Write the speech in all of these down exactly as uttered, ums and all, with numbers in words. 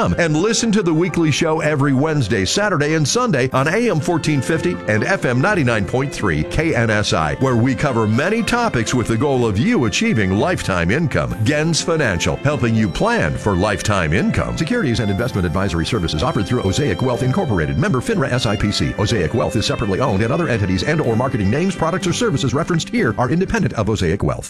com and listen to the weekly show every Wednesday, Saturday, and Sunday on A M fourteen fifty and F M ninety-nine point three K N S I, where we cover many topics with the goal of you achieving lifetime income. Gens Financial, helping you plan for lifetime income. Securities and investment advisory services offered through Osaic Wealth Incorporated, member FINRA S I P C. Osaic Wealth is separately owned, and other entities and or marketing names, products, or services referenced here are independent of Osaic Wealth.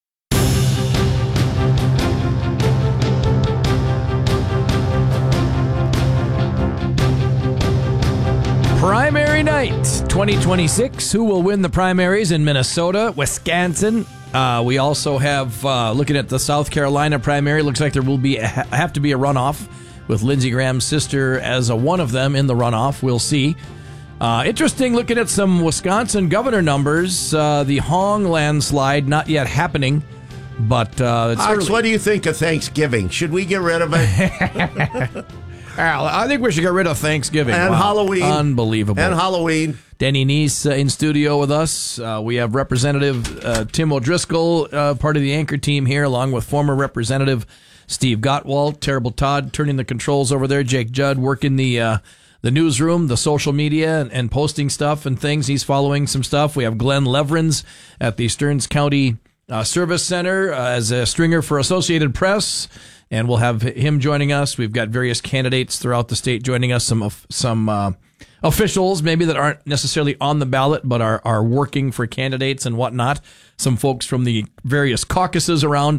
Primary night, twenty twenty-six. Who will win the primaries in Minnesota, Wisconsin? Uh, we also have, uh, looking at the South Carolina primary, looks like there will be a, have to be a runoff with Lindsey Graham's sister as a one of them in the runoff. We'll see. Uh, interesting looking at some Wisconsin governor numbers. Uh, the Hong landslide not yet happening, but uh, it's Ox, early. what do you think of Thanksgiving? Should we get rid of it? Al, I think we should get rid of Thanksgiving. And wow. Halloween. Unbelievable. And Halloween. Denny Neese uh, in studio with us. Uh, we have Representative uh, Tim O'Driscoll, uh, part of the anchor team here, along with former Representative Steve Gottwald, Terrible Todd, turning the controls over there. Jake Judd working the uh, the newsroom, the social media, and, and posting stuff and things. He's following some stuff. We have Glenn Leverins at the Stearns County uh, Service Center uh, as a stringer for Associated Press. And we'll have him joining us. We've got various candidates throughout the state joining us, some some uh, officials maybe that aren't necessarily on the ballot but are, are working for candidates and whatnot, some folks from the various caucuses around.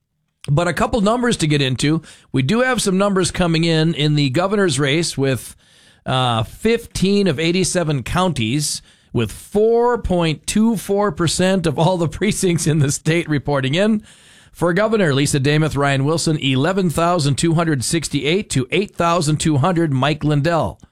But a couple numbers to get into. We do have some numbers coming in in the governor's race with uh, fifteen of eighty-seven counties, with four point two four percent of all the precincts in the state reporting in. For governor, Lisa Damoth, Ryan Wilson, eleven thousand two hundred sixty-eight to eight thousand two hundred, Mike Lindell.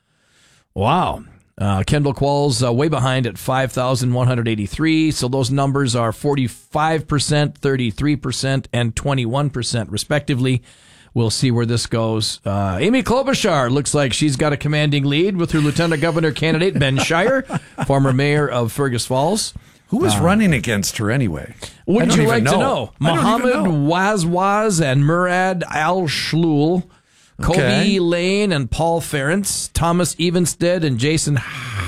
Wow. Uh, Kendall Qualls uh, way behind at five thousand one hundred eighty-three. So those numbers are forty-five percent, thirty-three percent, and twenty-one percent, respectively. We'll see where this goes. Uh, Amy Klobuchar looks like she's got a commanding lead with her lieutenant governor candidate, Ben Shire, former mayor of Fergus Falls. Who was uh, running against her anyway? Wouldn't you like know. to know? Mohammed Wazwaz and Murad Al-Shlul, Kobe Okay. Lane and Paul Ferentz, Thomas Evenstead and Jason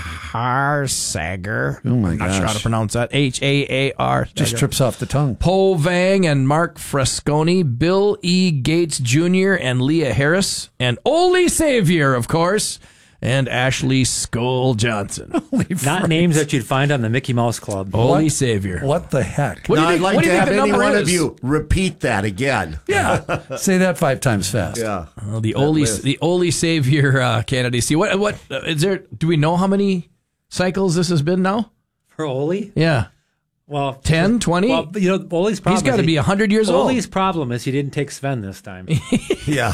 Harsager. Oh, my I'm not sure how gosh. to pronounce that. H A A R. Just trips off the tongue. Po Vang and Mark Fresconi, Bill E. Gates Junior and Leah Harris, and Ole Savior, of course, and Ashley Skoll Johnson. Not names that you'd find on the Mickey Mouse Club. Ole Savior. What the heck? What do Now, you I'd think, like what do to you think have the any number one is? of you repeat that again. Yeah. Say that five times fast. Yeah. Well, the Ole, the Ole Savior uh, candidacy. What? What uh, is there? Do we know how many cycles this has been now? For Ole? Yeah, Well, ten, twenty. Well, you know, Ole's problem He's got to is be he- a hundred years old. Ole's problem is he didn't take Sven this time. Yeah.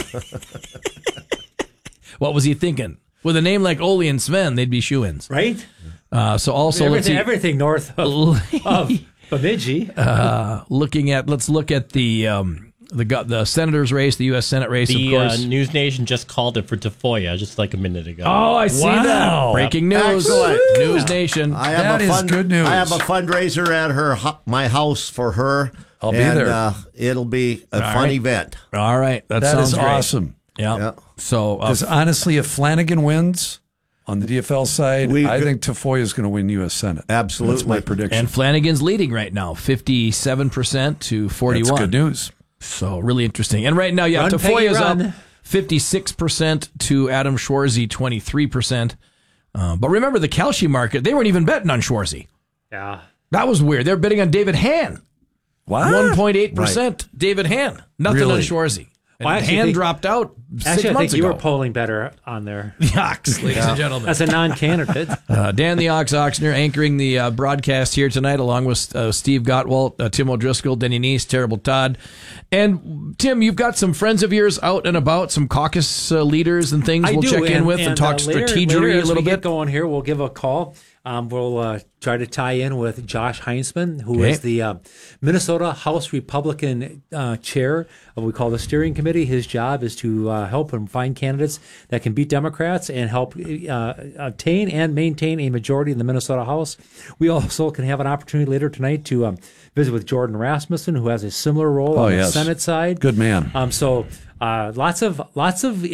What was he thinking? With a name like Ole and Sven, they'd be shoo-ins. Right? Uh, so also let's everything, see. everything north of, of Bemidji. uh, looking at let's look at the um, the go- the senator's race, the U S Senate race, The of course. uh, News Nation just called it for Tafoya just like a minute ago. Oh, I see Wow. that. Breaking news. Excellent. News Nation. I have That a is fund, good news. I have a fundraiser at her hu- my house for her. I'll be and, there. Uh, it'll be a All fun right. event. All right. That, That sounds is great. awesome. Yeah. Yeah. So uh, Because honestly, if Flanagan wins on the D F L side, We- I think Tafoya is going to win U S Senate. Absolutely. That's my prediction. and Flanagan's leading right now, fifty-seven percent to forty-one. That's good news. So really interesting. And right now, yeah, Run, Peggy, Tafoya's up run. fifty-six percent to Adam Schwarzy, twenty-three percent. Uh, but remember, the Kalshi market, they weren't even betting on Schwarzy. Yeah. That was weird. They're betting on David Hann. What? one point eight percent David Hann. Nothing on Really? Schwarzy. And Well, I actually Hann think- dropped out six Actually, I months think you ago. were polling better on there. The Ox, ladies and gentlemen. That's a non-candidate. Uh, Dan the Ox Oxner anchoring the uh, broadcast here tonight, along with uh, Steve Gottwald, uh, Tim O'Driscoll, Denny Neese, Terrible Todd. And Tim, you've got some friends of yours out and about, some caucus uh, leaders and things I we'll do, check in and- with and, and, talk uh, later- strategery later a as little we bit. Get going here, we'll give a call. Um, we'll uh, try to tie in with Josh Heinzman, who Okay. is the uh, Minnesota House Republican uh, chair of what we call the steering committee. His job is to uh, help him find candidates that can beat Democrats and help uh, obtain and maintain a majority in the Minnesota House. We also can have an opportunity later tonight to um, visit with Jordan Rasmussen, who has a similar role Oh, on yes. the Senate side. Good man. Um, so uh, lots of lots of